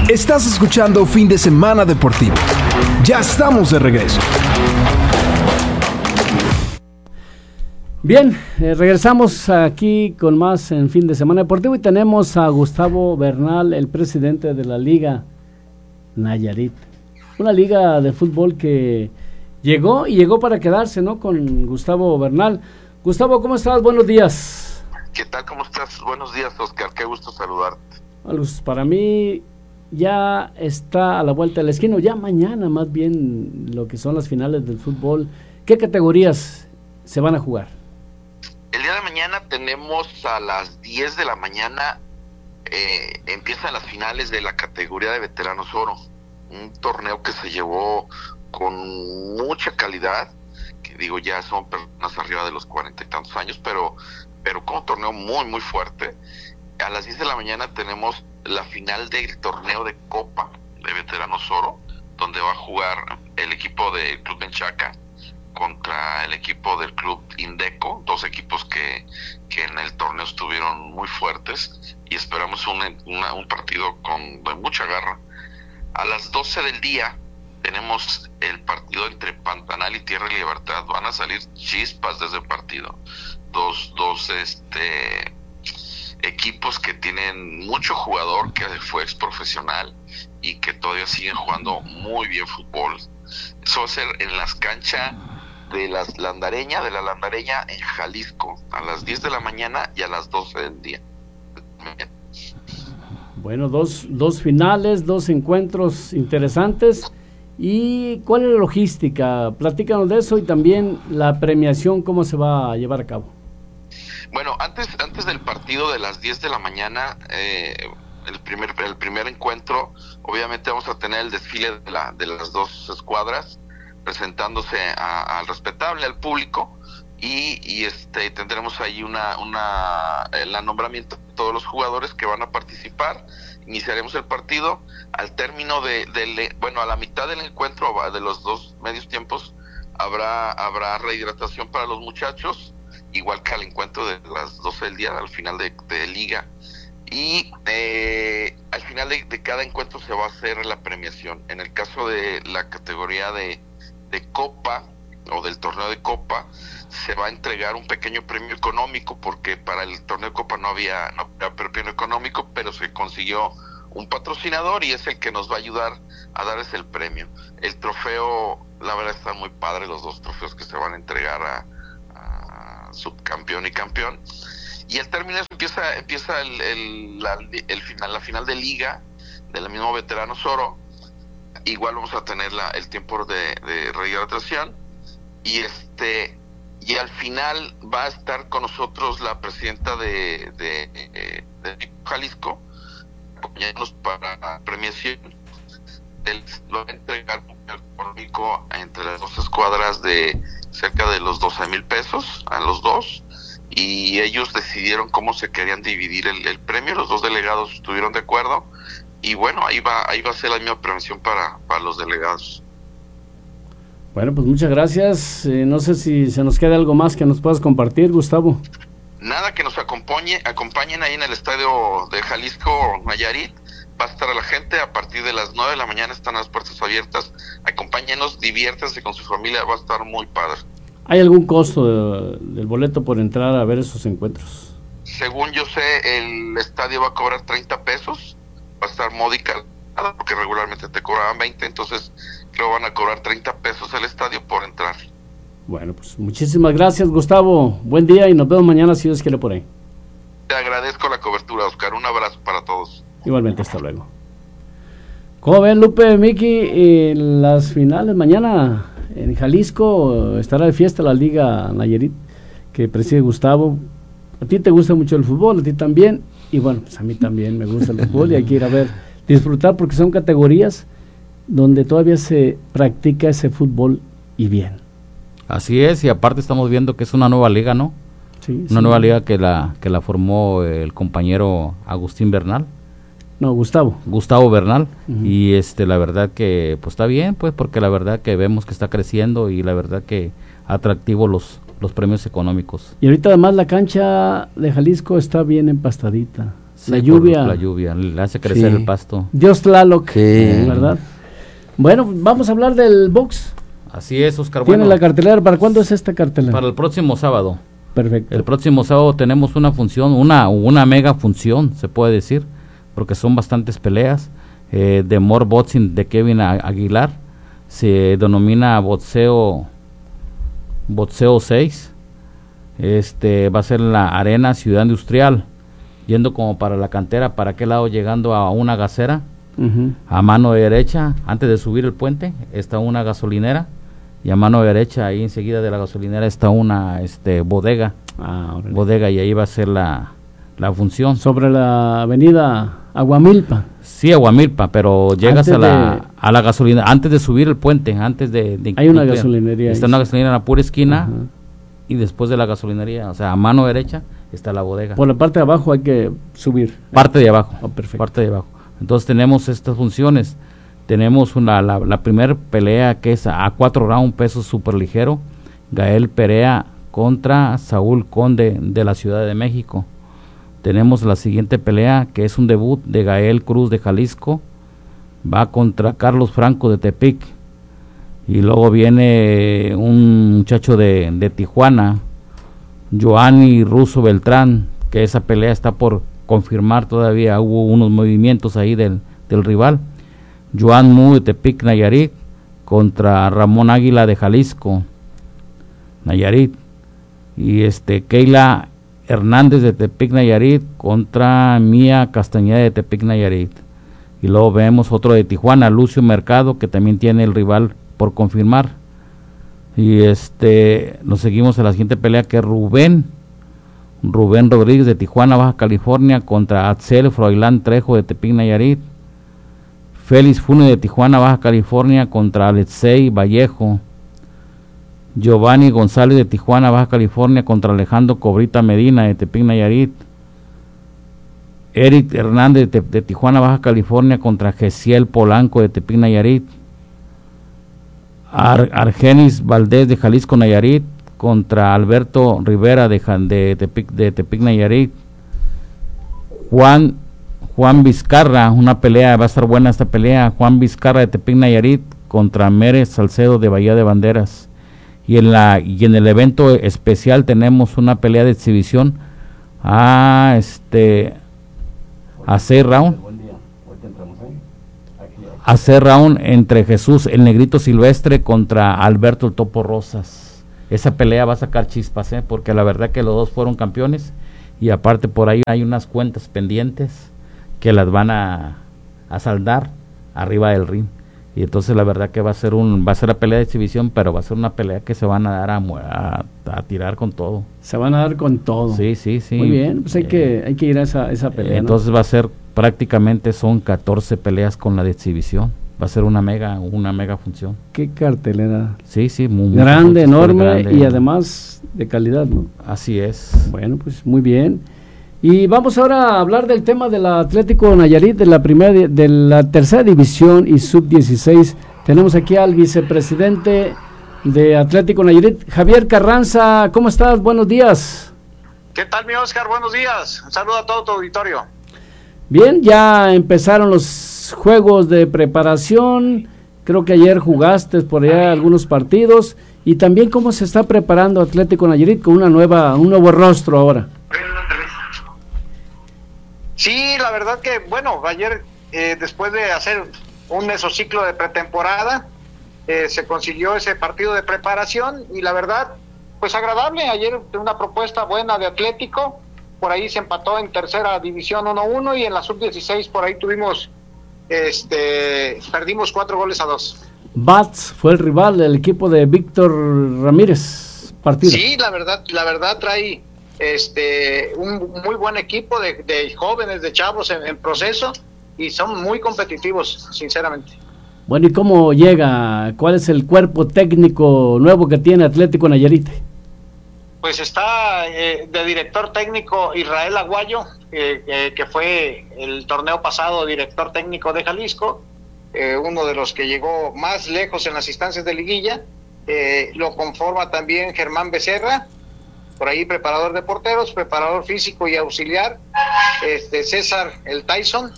Estás escuchando Fin de Semana Deportivo. Ya estamos de regreso. Bien, regresamos aquí con más en Fin de Semana Deportivo y tenemos a Gustavo Bernal, el presidente de la Liga Nayarit. Una liga de fútbol que llegó para quedarse, ¿no? Con Gustavo Bernal. Gustavo, ¿cómo estás? Buenos días. ¿Qué tal? ¿Cómo estás? Buenos días, Oscar. Qué gusto saludarte. Para mí ya está a la vuelta de la esquina, ya mañana más bien lo que son las finales del fútbol. ¿Qué categorías se van a jugar? El día de mañana tenemos a las 10 de la mañana, empiezan las finales de la categoría de veteranos oro, un torneo que se llevó con mucha calidad, que digo ya son personas arriba de los 40 y tantos años, pero con un torneo muy muy fuerte. A las 10 de la mañana tenemos la final del torneo de Copa de Veteranos Oro, donde va a jugar el equipo del Club Menchaca contra el equipo del Club Indeco, dos equipos que en el torneo estuvieron muy fuertes, y esperamos un partido de mucha garra. A las 12 del día tenemos el partido entre Pantanal y Tierra y Libertad. Van a salir chispas de ese partido. Dos equipos que tienen mucho jugador que fue ex profesional y que todavía siguen jugando muy bien fútbol. Eso va a ser en las canchas de la Landareña en Jalisco, a las 10 de la mañana y a las 12 del día. Bueno, dos finales, dos encuentros interesantes. ¿Y cuál es la logística? Platícanos de eso y también la premiación, ¿cómo se va a llevar a cabo? Bueno, antes del partido de las 10 de la mañana, el primer encuentro, obviamente vamos a tener el desfile de las dos escuadras, presentándose al respetable, al público, y tendremos ahí el nombramiento de todos los jugadores que van a participar. Iniciaremos el partido. Al término a la mitad del encuentro, de los dos medios tiempos, habrá rehidratación para los muchachos, igual que al encuentro de las 12 del día, al final de liga. Y al final de cada encuentro se va a hacer la premiación. En el caso de la categoría de Copa o del torneo de Copa, se va a entregar un pequeño premio económico, porque para el torneo de Copa no había premio económico, pero se consiguió un patrocinador y es el que nos va a ayudar a darles el premio. El trofeo, la verdad, está muy padre, los dos trofeos que se van a entregar a subcampeón y campeón. Y al terminar empieza la final de liga de la misma Veteranos Oro. Igual vamos a tener el tiempo de rehidratación, y al final va a estar con nosotros la presidenta de Jalisco, acompañándonos para la premiación. Lo va a entregar un económico entre las dos escuadras de cerca de los 12,000 pesos a los dos, y ellos decidieron cómo se querían dividir el premio. Los dos delegados estuvieron de acuerdo, y bueno, ahí va a ser la misma premiación para los delegados. Bueno, pues muchas gracias. No sé si se nos queda algo más que nos puedas compartir, Gustavo. Nada, que nos acompañen ahí en el estadio de Jalisco Nayarit. Va a estar la gente a partir de las 9 de la mañana, están las puertas abiertas. Acompáñenos, diviértanse con su familia, va a estar muy padre. ¿Hay algún costo del boleto por entrar a ver esos encuentros? Según yo sé, el estadio va a cobrar 30 pesos, va a estar módica, porque regularmente te cobraban 20, entonces creo que van a cobrar 30 pesos el estadio por entrar. Bueno, pues muchísimas gracias, Gustavo. Buen día y nos vemos mañana si Dios quiere por ahí. Te agradezco la cobertura, Oscar. Un abrazo para todos. Igualmente, hasta luego. ¿Cómo ven, Lupe, Miki? Las finales mañana en Jalisco estará de fiesta la Liga Nayarit que preside Gustavo. A ti te gusta mucho el fútbol, a ti también, y bueno, pues a mí también me gusta el fútbol y hay que ir a ver, disfrutar, porque son categorías donde todavía se practica ese fútbol y bien. Así es, y aparte estamos viendo que es una nueva liga, ¿no? Sí, una nueva liga que la formó el compañero Agustín Bernal. No, Gustavo Bernal. Uh-huh. Y la verdad que pues está bien, pues, porque la verdad que vemos que está creciendo y la verdad que atractivo los premios económicos. Y ahorita además la cancha de Jalisco está bien empastadita. la lluvia. La lluvia, le hace crecer el pasto. Dios Tlaloc, Sí. ¿verdad? Bueno, vamos a hablar del box. Así es, Oscar. ¿Tiene Bueno, la cartelera? ¿Para cuándo es esta cartelera? para el próximo sábado. Perfecto. El próximo sábado tenemos una función, una mega función, se puede decir, porque son bastantes peleas. De More Boxing de Kevin Aguilar, se denomina boxeo 6. Va a ser en la Arena Ciudad Industrial, yendo como para la cantera, para aquel lado, llegando a una gasera. Ujú. A mano derecha, antes de subir el puente, está una gasolinera, y a mano derecha, ahí enseguida de la gasolinera, está una bodega, Órale. y ahí va a ser la función. Sobre la avenida Aguamilpa. Sí, Aguamilpa, pero llegas Antes a la gasolina, antes de subir el puente, antes de Hay una gasolinería está ahí. una gasolinera en la pura esquina, Ajá. y después de la gasolinería, o sea, a mano derecha, está la bodega. Por la parte de abajo hay que subir. Parte de abajo. Oh, perfecto. Parte de abajo. Entonces tenemos estas funciones. Tenemos la primera pelea, que es a 4 rounds, peso super ligero. Gael Perea contra Saúl Conde de la Ciudad de México. Tenemos la siguiente pelea, que es un debut de Gael Cruz de Jalisco. Va contra Carlos Franco de Tepic. Y luego viene un muchacho de Tijuana, Joanny Russo Beltrán, que esa pelea está por confirmar todavía. Hubo unos movimientos ahí del rival. Joan Mu de Tepic, Nayarit, contra Ramón Águila de Jalisco, Nayarit. Y Keila Hernández de Tepic, Nayarit, contra Mía Castañeda de Tepic, Nayarit. Y luego vemos otro de Tijuana, Lucio Mercado, que también tiene el rival por confirmar. Y nos seguimos a la siguiente pelea, que es Rubén Rodríguez de Tijuana, Baja California, contra Axel Froilán Trejo de Tepic, Nayarit. Félix Funes de Tijuana, Baja California, contra Alexei Vallejo. Giovanni González de Tijuana, Baja California, contra Alejandro Cobrita Medina de Tepic, Nayarit. Eric Hernández de Tijuana, Baja California, contra Gesiel Polanco de Tepic, Nayarit. Argenis Valdés de Jalisco, Nayarit, contra Alberto Rivera de Tepic, Nayarit. Juan Vizcarra, una pelea, va a estar buena esta pelea. Juan Vizcarra de Tepic, Nayarit, contra Mérez Salcedo de Bahía de Banderas. Y en el evento especial tenemos una pelea de exhibición a 6 rounds. A 6 rounds entre Jesús el Negrito Silvestre contra Alberto el Topo Rosas. Esa pelea va a sacar chispas, porque la verdad que los dos fueron campeones, y aparte por ahí hay unas cuentas pendientes que las van a saldar arriba del ring. Y entonces la verdad que va a ser la pelea de exhibición, pero va a ser una pelea que se van a dar a tirar con todo. Se van a dar con todo. Sí. Muy bien, pues hay que ir a esa pelea. Entonces va a ser prácticamente, son 14 peleas con la de exhibición. Va a ser una mega función. Qué cartelera. Sí, muy Grande, enorme, grande. y además de calidad, ¿no? Así es. Bueno, pues muy bien. Y vamos ahora a hablar del tema del Atlético Nayarit, de la tercera división y sub-16. Tenemos aquí al vicepresidente de Atlético Nayarit, Javier Carranza. ¿Cómo estás? Buenos días. ¿Qué tal, mi Oscar? Buenos días. Un saludo a todo tu auditorio. Bien, ya empezaron los juegos de preparación. Creo que ayer jugaste por allá algunos partidos. Y también cómo se está preparando Atlético Nayarit con un nuevo rostro ahora. Sí, la verdad que, bueno, ayer después de hacer un mesociclo de pretemporada, se consiguió ese partido de preparación y la verdad, pues agradable. Ayer una propuesta buena de Atlético, por ahí se empató en tercera división 1-1 y en la sub-16 por ahí perdimos 4-2. Bats fue el rival del equipo de Víctor Ramírez. Partido. Sí, la verdad trae un muy buen equipo de jóvenes, de chavos en proceso, y son muy competitivos, sinceramente. Bueno, ¿y cómo llega? ¿Cuál es el cuerpo técnico nuevo que tiene Atlético Nayarit? Pues está de director técnico Israel Aguayo, que fue el torneo pasado director técnico de Jalisco, uno de los que llegó más lejos en las instancias de liguilla. Lo conforma también Germán Becerra, por ahí preparador de porteros, preparador físico y auxiliar, César el Tyson,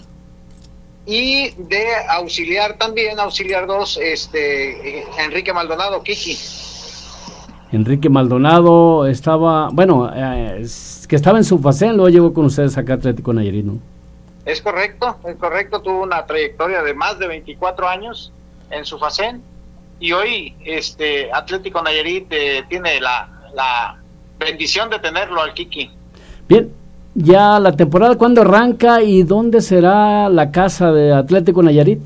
y de auxiliar 2, Enrique Maldonado, Kiki. Enrique Maldonado estaba, que estaba en Sufacén, luego llegó con ustedes acá a Atlético Nayarit, ¿no? Es correcto, tuvo una trayectoria de más de 24 años en Sufacén, y hoy Atlético Nayarit tiene la bendición de tenerlo al Kiki. Bien, ya la temporada, ¿cuándo arranca y dónde será la casa de Atlético Nayarit?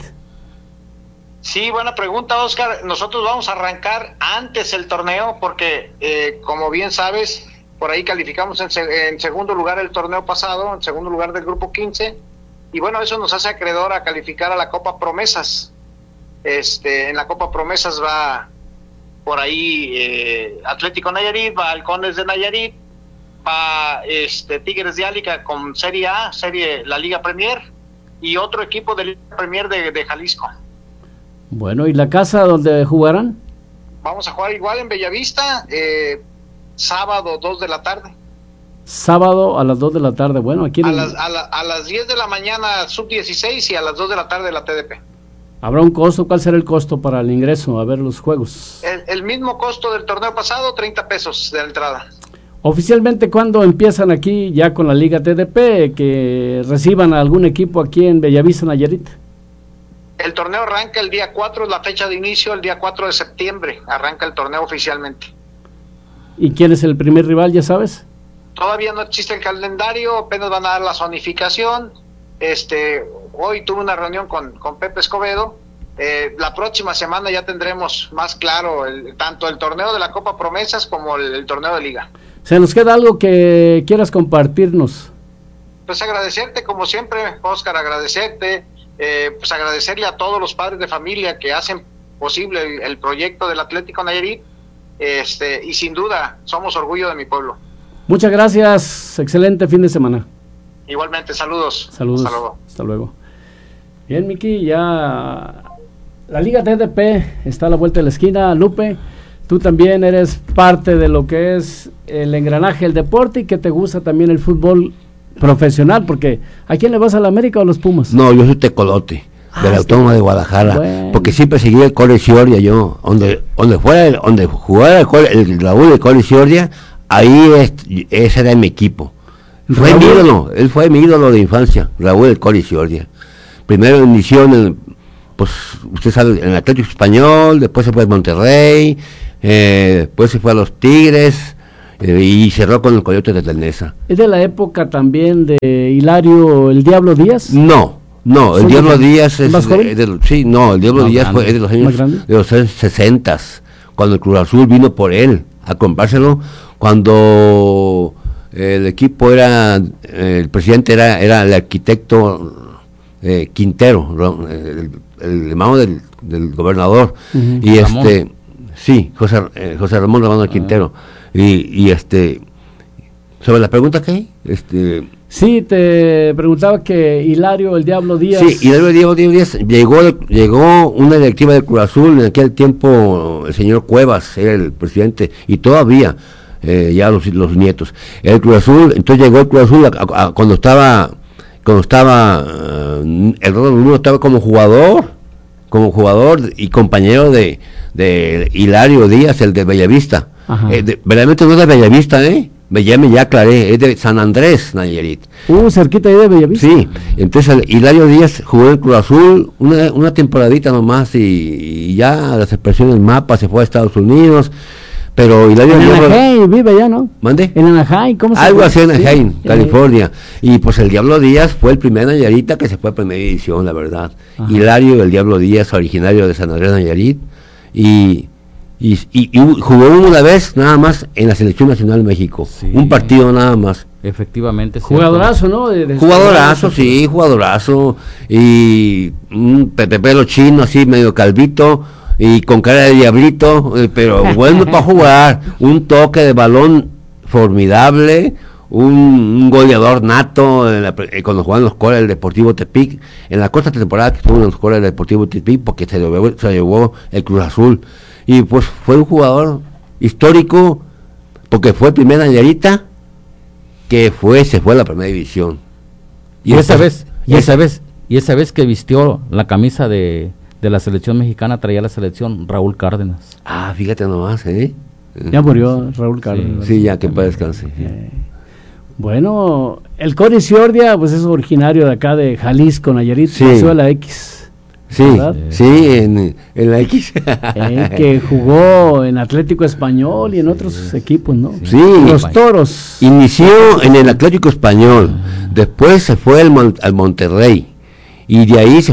Sí, buena pregunta, Oscar. Nosotros vamos a arrancar antes el torneo porque, como bien sabes, por ahí calificamos en segundo lugar el torneo pasado, en segundo lugar del grupo 15, y bueno, eso nos hace acreedor a calificar a la Copa Promesas. En la Copa Promesas va por ahí Atlético Nayarit, va Halcones de Nayarit, va Tigres de Álica con Serie A, la Liga Premier, y otro equipo de Liga Premier de Jalisco. Bueno, ¿y la casa donde jugarán? Vamos a jugar igual en Bellavista, sábado 2 de la tarde. Sábado a las 2 de la tarde, bueno, aquí a las 10 de la mañana sub-16 y a las 2 de la tarde la TDP. ¿Habrá un costo? ¿Cuál será el costo para el ingreso a ver los juegos? El mismo costo del torneo pasado, 30 pesos de entrada. Oficialmente, ¿cuándo empiezan aquí ya con la Liga TDP, que reciban a algún equipo aquí en Bellavista, Nayarit? El torneo arranca el día 4, es la fecha de inicio, el día 4 de septiembre arranca el torneo oficialmente. ¿Y quién es el primer rival, ya sabes? Todavía no existe el calendario, apenas van a dar la zonificación. Hoy tuve una reunión con Pepe Escobedo. La próxima semana ya tendremos más claro tanto el torneo de la Copa Promesas como el torneo de Liga. ¿Se nos queda algo que quieras compartirnos? Pues agradecerte, como siempre, Oscar, agradecerte. Pues agradecerle a todos los padres de familia que hacen posible el proyecto del Atlético Nayarit, y sin duda somos orgullo de mi pueblo. Muchas gracias, excelente fin de semana. Igualmente, saludos. Hasta luego. Bien, Miki, ya la Liga TDP está a la vuelta de la esquina. Lupe, tú también eres parte de lo que es el engranaje del deporte y que te gusta también el fútbol profesional, porque ¿a quién le vas, a la América o a los Pumas? No, yo soy tecolote, de la Autónoma de Guadalajara, bueno. Porque siempre seguí el Cole Ciordia, yo, donde jugara el Raúl del Cole Ciordia, ahí ese era mi equipo. Fue mi ídolo, él fue mi ídolo de infancia, Raúl del Cole Ciordia. Primero inició pues usted sabe, en el Atlético Español, después se fue a Monterrey, después se fue a los Tigres, y cerró con el Coyote de Telnesa. ¿Es de la época también de Hilario el Diablo Díaz? No, el Diablo Díaz es el Diablo Díaz fue de los años de los 60, cuando el Cruz Azul vino por él a comprárselo, cuando el equipo el presidente era el arquitecto Quintero, el hermano del gobernador, y Ramón. José Ramón Ramón Quintero. Y sobre la pregunta que hay, sí, te preguntaba que Hilario el Diablo Díaz. Sí, Hilario el Diablo Díaz llegó una directiva del Cruz Azul. En aquel tiempo el señor Cuevas era el presidente, y todavía ya los nietos. El Cruz Azul, entonces llegó el Cruz Azul cuando estaba el Rodo estaba como jugador y compañero de Hilario Díaz, el de Bellavista. Verdaderamente no es de Bellavista, ya me aclaré, es de San Andrés, Nayarit. Cerquita ahí de Bellavista. Sí, entonces Hilario Díaz jugó en el Cruz Azul una temporadita nomás, y ya la separación del mapa, se fue a Estados Unidos, pero Hilario Díaz... En Anaheim vive ya, ¿no? ¿Mande? En Anaheim, ¿cómo se llama? Algo así en Anaheim, sí, California. Y pues el Diablo Díaz fue el primer Nayarita que se fue a primera edición, la verdad. Hilario el Diablo Díaz, originario de San Andrés, Nayarit, y jugó una vez nada más en la Selección Nacional de México, un partido nada más. Efectivamente. Jugadorazo, ¿no? Jugadorazo, y un pelo chino así, medio calvito, y con cara de diablito, pero bueno para jugar, un toque de balón formidable, un goleador nato cuando jugaban los Coras del Deportivo Tepic, en la corta temporada que estuvo en los Coras del Deportivo Tepic, porque se llevó el Cruz Azul. Y pues fue un jugador histórico, porque fue el primer Nayarita que se fue a la primera división. Y esa vez que vistió la camisa de la selección mexicana, traía la selección Raúl Cárdenas. Ah, fíjate nomás, Ya murió Raúl Cárdenas. Sí, ya que para descanse. Bueno, el Cori Ciordia, pues es originario de acá de Jalisco, Nayarit, nació a la X. Sí, en la X. Que jugó en Atlético Español y en otros equipos, ¿no? Sí. Los Toros. Inició en el Atlético Español, después se fue al Monterrey, y de ahí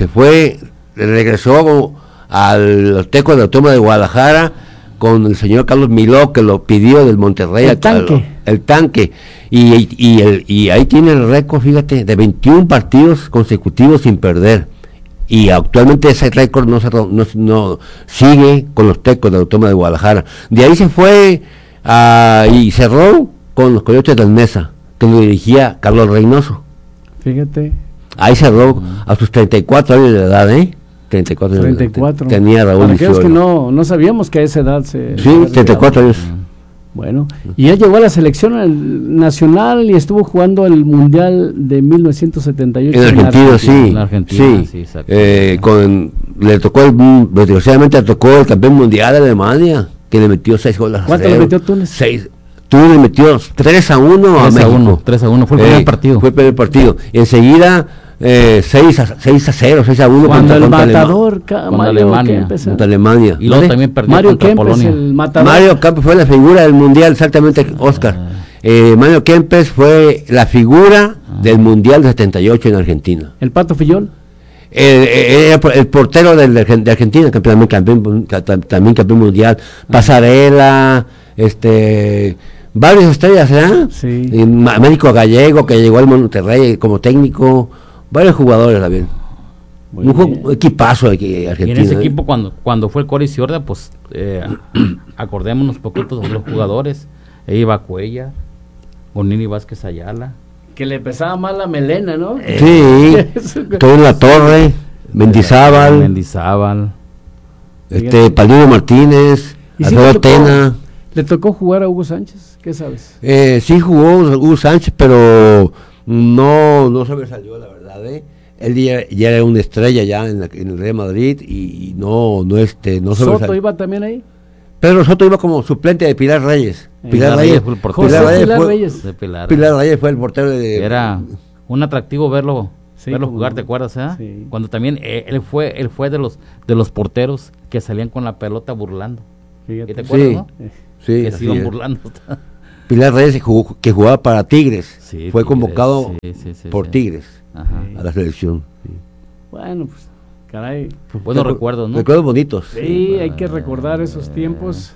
regresó al Teco de la Autónoma de Guadalajara con el señor Carlos Miló, que lo pidió del Monterrey. El tanque. Y ahí tiene el récord, fíjate, de 21 partidos consecutivos sin perder. Y actualmente ese récord no sigue con los Tecos de la Autónoma de Guadalajara. De ahí se fue y cerró con los Coyotes del Nesa, que lo dirigía Carlos Reynoso. Fíjate. Ahí cerró a sus 34 años de edad, 34 años. Tenía Raúl. Para aquellos que no sabíamos que a esa edad se... Sí, 34 años. Bueno, y ya llegó a la selección nacional y estuvo jugando el Mundial de 1978 en Argentina, sí. Desgraciadamente le tocó el campeón mundial de Alemania, que le metió 6 goles. ¿Cuánto le metió Túnez? 6. Túnez le metió 3-1 a México. 3-1, fue el primer partido. Fue el primer partido. Enseguida 6-0, 6-1 cuando el matador contra Alemania. Y luego también perdió Mario contra Kempes, Polonia. el matador. Mario Kempes fue la figura del mundial, exactamente, Oscar. Mario Kempes fue la figura del mundial de 78 en Argentina. ¿El Pato Fillol? El portero de Argentina, también campeón mundial. Pasarela, varias estrellas, Sí. Américo Gallego, que llegó al Monterrey como técnico. Varios jugadores también. Un equipazo de Argentina. Y en ese equipo, cuando fue el Cori Ciordia, pues acordémonos poquitos de los jugadores. Iba Cuella, Bonini Vázquez Ayala. Que le pesaba más la melena, ¿no? Sí, todo en la torre, Mendizábal, Palino Martínez, Alfredo Tena. ¿Le tocó jugar a Hugo Sánchez? ¿Qué sabes? Sí jugó Hugo Sánchez, pero no sobresalió, la verdad, Él ya era una estrella ya en el Real Madrid y no sobresalió. ¿Soto iba también ahí? Pedro Soto iba como suplente de Pilar Reyes. Pilar Reyes fue el portero. Pilar Reyes fue el portero de... Era un atractivo verlo jugar, ¿te acuerdas? Sí. Cuando también él fue de los porteros que salían con la pelota burlando. Fíjate. ¿Te acuerdas, no? Sí, que se iban burlando. Pilar Reyes que jugaba para Tigres. Fue convocado por Tigres a la selección. Sí. Bueno, pues, caray. Buenos recuerdos, ¿no? Recuerdos bonitos. Sí, hay que recordar esos tiempos.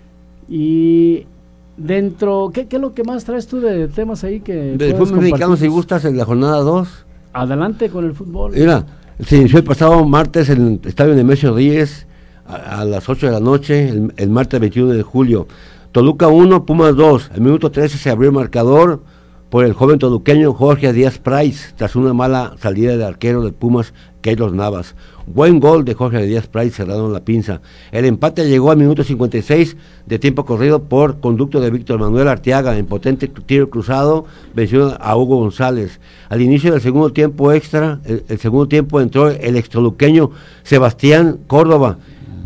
Y dentro, ¿qué es lo que más traes tú de temas ahí que del fútbol mexicano, si gustas, en la jornada 2? Adelante con el fútbol. Mira, se inició el pasado martes en el estadio Nemesio Ríez a las 8 de la noche, el martes 21 de julio. Toluca 1, Pumas 2. Al minuto 13 se abrió el marcador por el joven toluqueño Jorge Díaz Price, tras una mala salida del arquero del Pumas, Keylor Navas. Buen gol de Jorge Díaz Price, cerraron la pinza. El empate llegó al minuto 56 de tiempo corrido por conducto de Víctor Manuel Arteaga. En potente tiro cruzado venció a Hugo González. Al inicio del segundo tiempo extra, el segundo tiempo entró el extoluqueño Sebastián Córdoba,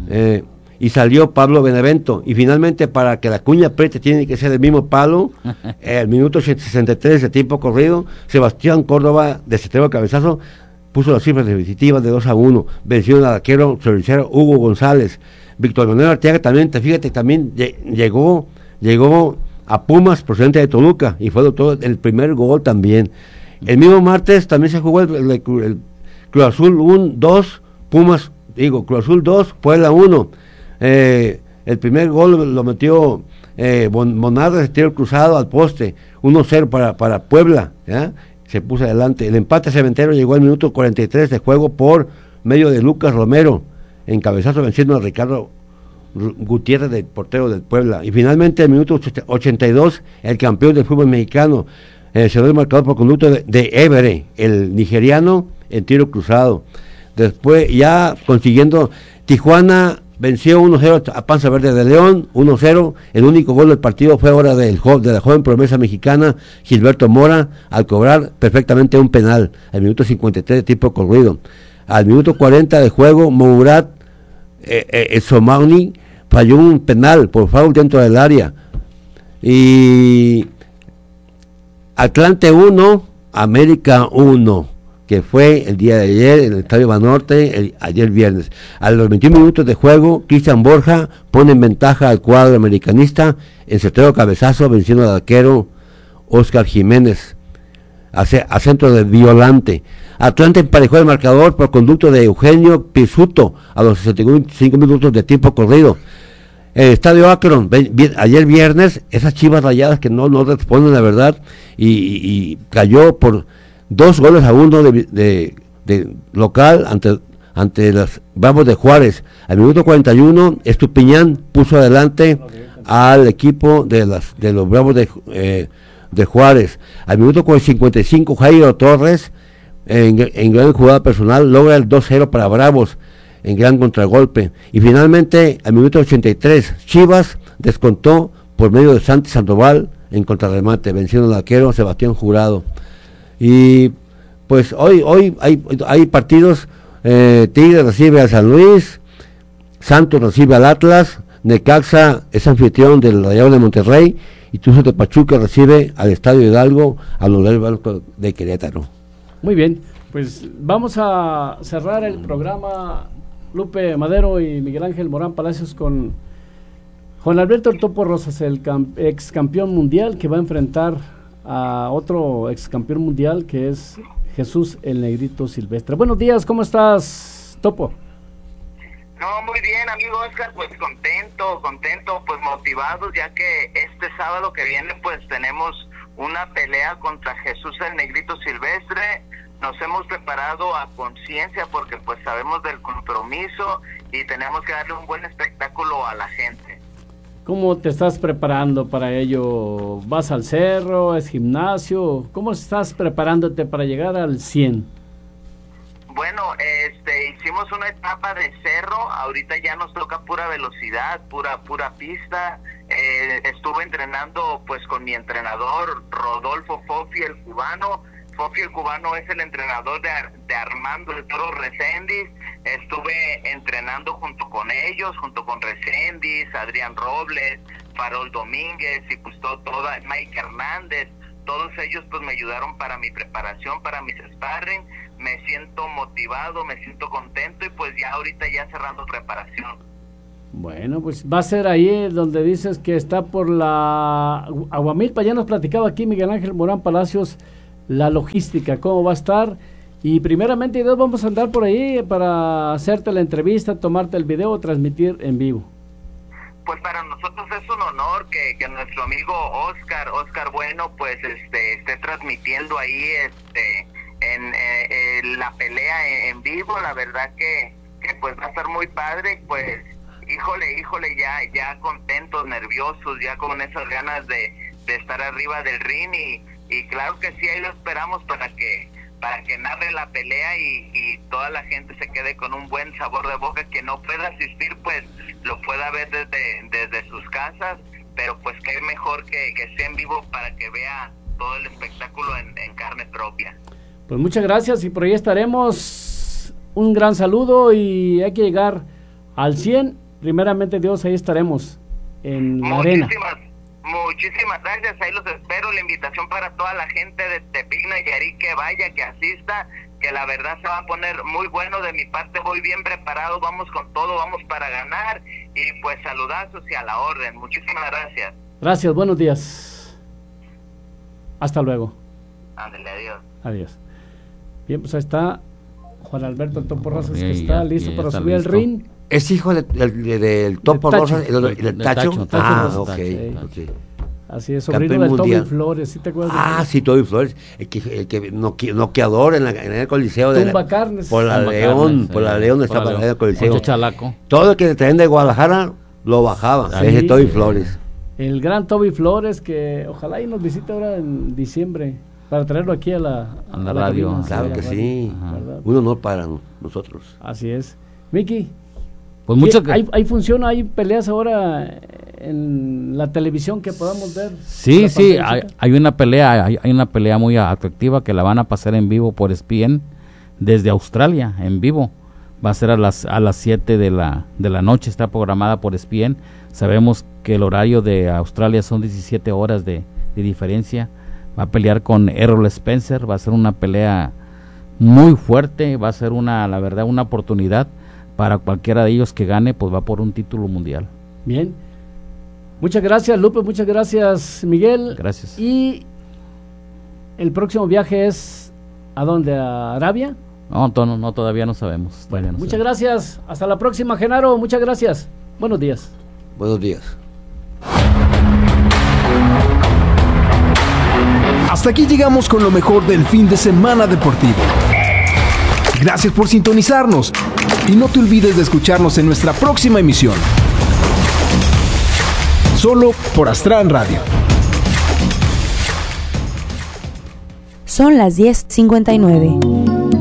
y salió Pablo Benevento, y finalmente, para que la cuña apriete tiene que ser el mismo palo. El minuto 63 de tiempo corrido, Sebastián Córdoba, de certero cabezazo, puso las cifras definitivas de 2-1, venció al arquero choricero Hugo González. Víctor Manuel Arteaga también, también llegó a Pumas procedente de Toluca, y fue el primer gol también. El mismo martes también se jugó el Cruz Azul 1-2, Pumas, Cruz Azul 2, Puebla 1. El primer gol lo metió Monardes de tiro cruzado al poste, 1-0 para Puebla, ¿ya? Se puso adelante. El empate cementero llegó al minuto 43 de juego por medio de Lucas Romero, en cabezazo, venciendo a Ricardo Gutiérrez, del portero del Puebla. Y finalmente, el minuto 82, el campeón del fútbol mexicano se dio el marcador por conducto de Évere, el nigeriano, en tiro cruzado. Después, ya consiguiendo, Tijuana venció 1-0 a Panza Verde de León, 1-0. El único gol del partido fue ahora de la joven promesa mexicana Gilberto Mora, al cobrar perfectamente un penal al minuto 53 de tiempo corrido. Al minuto 40 de juego, Murat Somauni falló un penal por foul dentro del área. Y Atlante 1, América 1, que fue el día de ayer en el Estadio Banorte, ayer viernes. A los 21 minutos de juego, Cristian Borja pone en ventaja al cuadro americanista en certero cabezazo, venciendo al arquero Oscar Jiménez a centro de Violante. Atlante emparejó el marcador por conducto de Eugenio Pisuto a los 65 minutos de tiempo corrido. El Estadio Akron, ayer viernes, esas Chivas Rayadas que no responden la verdad, y cayó por 2-1 de local ante las Bravos de Juárez. Al minuto 41, Estupiñán puso adelante al equipo de los Bravos de Juárez. Al minuto 55, Jairo Torres, en gran jugada personal, logra el 2-0 para Bravos, en gran contragolpe. Y finalmente, al minuto 83, Chivas descontó por medio de Santi Sandoval en contrarremate, venciendo al arquero Sebastián Jurado. Y pues hoy hay partidos. Tigres recibe a San Luis, Santos recibe al Atlas, Necaxa es anfitrión del Rayados de Monterrey, y Tuzos de Pachuca recibe al Estadio Hidalgo, a los del Banco de Querétaro. Muy bien, pues vamos a cerrar el programa, Lupe Madero y Miguel Ángel Morán Palacios, con Juan Alberto El Topo Rosas, el ex campeón mundial, que va a enfrentar a otro ex campeón mundial, que es Jesús el Negrito Silvestre. Buenos días, ¿cómo estás, Topo? No, muy bien, amigo Oscar, pues contento, pues motivados, ya que este sábado que viene pues tenemos una pelea contra Jesús el Negrito Silvestre. Nos hemos preparado a conciencia porque pues sabemos del compromiso y tenemos que darle un buen espectáculo a la gente. ¿Cómo te estás preparando para ello? ¿Vas al cerro? ¿Es gimnasio? ¿Cómo estás preparándote para llegar al 100? Bueno, hicimos una etapa de cerro, ahorita ya nos toca pura velocidad, pura pista. Estuve entrenando pues con mi entrenador Rodolfo Fofi el Cubano. Fofi el Cubano es el entrenador de Armando el Toro Reséndiz. Estuve entrenando junto con ellos, junto con Reséndiz, Adrián Robles, Farol Domínguez y pues toda Mike Hernández. Todos ellos pues me ayudaron para mi preparación, para mis sparring. Me siento motivado, me siento contento y pues ya ahorita ya cerrando preparación. Bueno, pues va a ser ahí donde dices que está por la Aguamilpa. Ya nos platicaba aquí Miguel Ángel Morán Palacios la logística, cómo va a estar. Y primeramente Dios, vamos a andar por ahí para hacerte la entrevista, tomarte el video, transmitir en vivo. Pues para nosotros es un honor que nuestro amigo Oscar Bueno pues esté transmitiendo ahí en la pelea en vivo. La verdad que pues va a estar muy padre. Pues híjole, ya contentos, nerviosos, ya con esas ganas de estar arriba del ring y claro que sí, ahí lo esperamos para que narre la pelea y toda la gente se quede con un buen sabor de boca. Que no pueda asistir pues lo pueda ver desde sus casas, pero pues qué mejor que esté en vivo para que vea todo el espectáculo en carne propia. Pues muchas gracias y por ahí estaremos. Un gran saludo y hay que llegar al 100. Primeramente Dios, ahí estaremos en la arena. Muchísimas gracias, ahí los espero. La invitación para toda la gente de Tepic Nayarit que vaya, que asista, que la verdad se va a poner muy bueno. De mi parte voy bien preparado, vamos con todo, vamos para ganar y pues saludazos y a la orden. Muchísimas gracias. Gracias, buenos días. Hasta luego. Ándale, adiós. Adiós. Bien, pues ahí está Juan Alberto El Topo Rosas, que está listo para subir al ring. ¿Es hijo del Topo Rosas, el Tacho? Ok. Así es, sobrino del Toby Flores, ¿sí te acuerdas? Sí, Toby Flores, el que noqueador en el Coliseo Carnes. Por la León estaba en el Coliseo. Chalaco. Todo el que traían de Guadalajara lo bajaba, ese Toby Flores. El gran Toby Flores, que ojalá y nos visite ahora en diciembre para traerlo aquí a la radio. Claro que sí, un honor para nosotros. Así es. Miki. Pues mucho ¿Hay función, hay peleas ahora en la televisión que podamos ver? Sí, hay una pelea muy atractiva que la van a pasar en vivo por ESPN desde Australia, en vivo. Va a ser a las 7 de la noche, está programada por ESPN. Sabemos que el horario de Australia son 17 horas de diferencia. Va a pelear con Errol Spencer, va a ser una pelea muy fuerte, va a ser la verdad una oportunidad para cualquiera de ellos que gane, pues va por un título mundial. Bien, muchas gracias Lupe, muchas gracias Miguel. Gracias. ¿Y el próximo viaje es a dónde? ¿A Arabia? No, todavía no sabemos. Bueno, muchas gracias, hasta la próxima Genaro, muchas gracias, buenos días. Buenos días. Hasta aquí llegamos con lo mejor del fin de semana deportivo. Gracias por sintonizarnos y no te olvides de escucharnos en nuestra próxima emisión. Solo por Astran Radio. Son las 10:59.